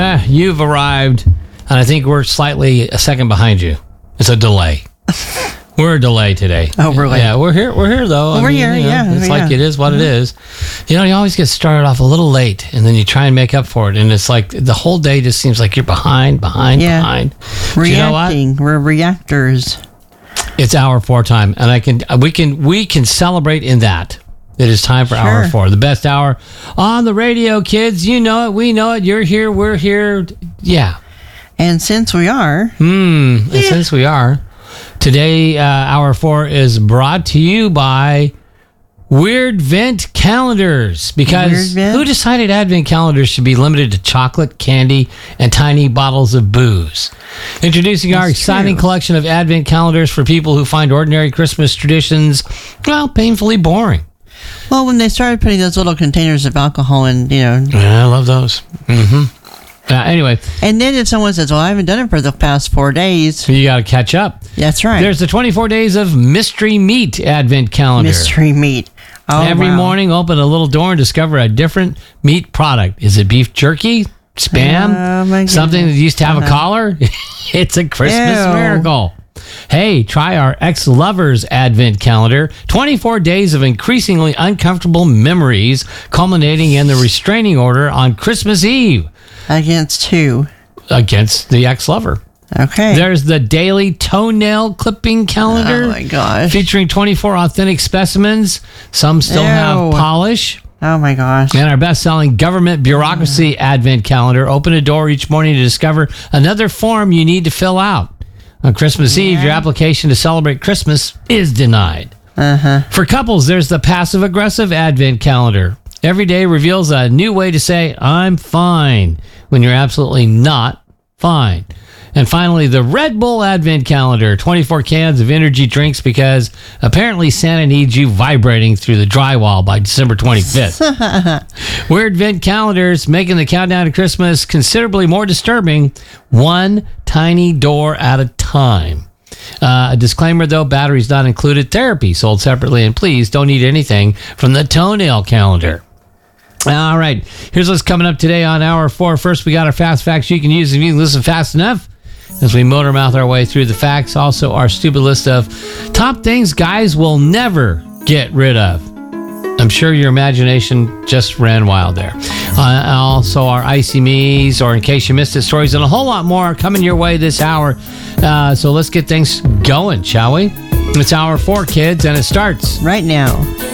You've arrived, and I think we're slightly a second behind you. It's a delay. We're a delay today. Oh, we're late. Yeah, we're here. We're here, though. Well, we're here, yeah. It's like it is what it is. You know, you always get started off a little late, and then you try and make up for it, and it's like the whole day just seems like you're behind. Reacting. You know what? We're reactors. It's hour 4 time, and we can celebrate in that. It is time for hour 4, the best hour on the radio, kids. You know it, we know it. You're here, we're here. Yeah. And since we are, since we are, today hour 4 is brought to you by Weird Vent Calendars, because who decided Advent calendars should be limited to chocolate, candy, and tiny bottles of booze? Introducing our exciting collection of Advent calendars for people who find ordinary Christmas traditions, well, painfully boring. Well, when they started putting those little containers of alcohol in, Yeah, I love those. Anyway. And then if someone says, well, I haven't done it for the past 4 days. You got to catch up. That's right. There's the 24 Days of Mystery Meat Advent Calendar. Mystery meat. Oh, Every morning, open a little door and discover a different meat product. Is it beef jerky? Spam? Something that used to have a collar? It's a Christmas miracle. Hey, try our Ex-Lovers Advent Calendar. 24 days of increasingly uncomfortable memories, culminating in the restraining order on Christmas Eve. Against who? Against the ex-lover. Okay. There's the daily toenail clipping calendar. Oh, my gosh. Featuring 24 authentic specimens. Some still have polish. Oh, my gosh. And our best-selling government bureaucracy Advent Calendar. Open a door each morning to discover another form you need to fill out. On Christmas Eve, your application to celebrate Christmas is denied. For couples, there's the passive-aggressive Advent Calendar. Every day reveals a new way to say, I'm fine, when you're absolutely not fine. And finally, the Red Bull Advent Calendar, 24 cans of energy drinks, because apparently Santa needs you vibrating through the drywall by December 25th. Weird Vent Calendars, making the countdown to Christmas considerably more disturbing, one tiny door at a time. A disclaimer, though, batteries not included, therapy sold separately, and please don't eat anything from the toenail calendar. All right, here's what's coming up today on hour 4. First, we got our fast facts you can use if you can listen fast enough as we motor mouth our way through the facts. Also, our stupid list of top things guys will never get rid of. I'm sure your imagination just ran wild there. Also, our Icy Me's, or in case you missed it, stories, and a whole lot more coming your way this hour. So let's get things going, shall we? It's hour 4, kids, and it starts right now.